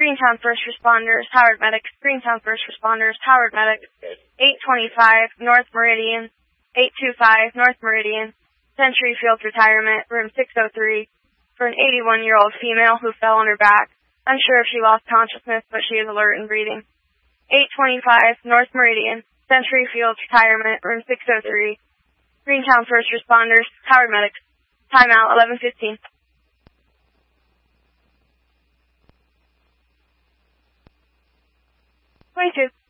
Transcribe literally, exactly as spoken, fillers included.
Greentown First Responders, Howard Medics, Greentown First Responders, Howard Medics, eight twenty-five North Meridian, eight twenty-five North Meridian, Century Field Retirement, room six oh three, for an eighty-one-year-old female who fell on her back. Unsure if she lost consciousness, but she is alert and breathing. eight twenty-five North Meridian, Century Field Retirement, room six oh three, Greentown First Responders, Howard Medics, timeout eleven fifteen. twenty-two.